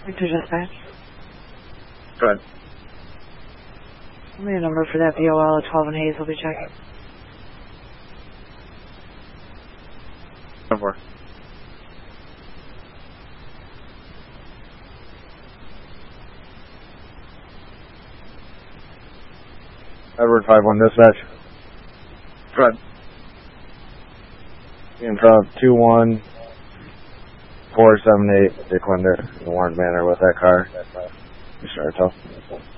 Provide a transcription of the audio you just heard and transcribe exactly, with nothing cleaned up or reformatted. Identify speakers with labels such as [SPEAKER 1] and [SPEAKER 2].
[SPEAKER 1] Victor Dispatch.
[SPEAKER 2] Go ahead.
[SPEAKER 1] Give me a number for that V O L at twelve and Hayes. We'll be checking.
[SPEAKER 2] Over.
[SPEAKER 3] Edward five one dispatch.
[SPEAKER 2] Go ahead.
[SPEAKER 3] In front of two one four seven eight Dick Linder in Warren Manor with that car. Mister Artel.